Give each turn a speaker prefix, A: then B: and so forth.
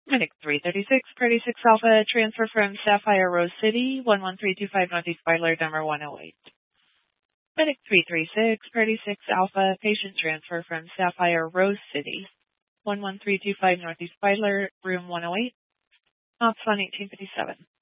A: Medic 336, Party 6 Alpha, transfer from Sapphire Rose City, 11325 Northeast Butler, number 108. Medic 336, Party 6 Alpha, patient transfer from Sapphire Rose City, 11325 Northeast Butler, room 108. Ops on 1857.